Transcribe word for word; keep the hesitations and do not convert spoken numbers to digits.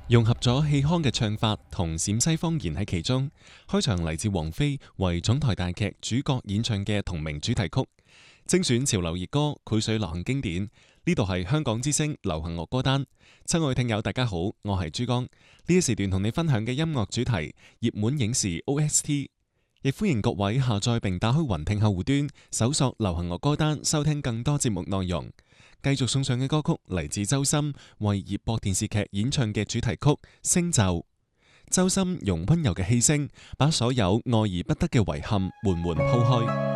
融合咗氣腔嘅唱法同陝西方言喺其中。開場嚟自王菲為總台大劇主角演唱嘅同名主題曲，精選潮流熱歌，繪水流行經典。呢度係香港之聲流行樂歌單。親愛聽友大家好，我係珠江。呢一時段同你分享嘅音樂主題熱門影視 O S T， 亦歡迎各位下載並打開雲聽客戶端，搜索流行樂歌單，收聽更多節目內容。繼續送上嘅歌曲嚟自周深為熱播電視劇演唱嘅主題曲《星袖》。周深用溫柔嘅氣聲，把所有愛而不得嘅遺憾緩緩鋪開。